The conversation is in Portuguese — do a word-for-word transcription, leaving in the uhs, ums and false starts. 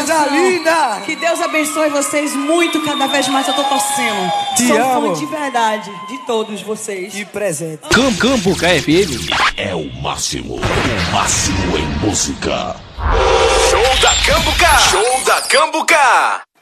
coisa linda! Que Deus abençoe vocês muito, cada vez mais eu tô torcendo. Te Sou amo. fã de verdade, de todos vocês. Que presente. Cam Cambuca F M é o máximo, o máximo em música. Show da Cambuca! Show da Cambuca!